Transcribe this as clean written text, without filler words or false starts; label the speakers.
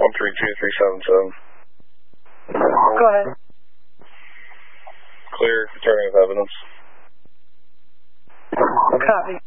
Speaker 1: 132377. Go ahead.
Speaker 2: Clear, returning with evidence.
Speaker 1: Copy.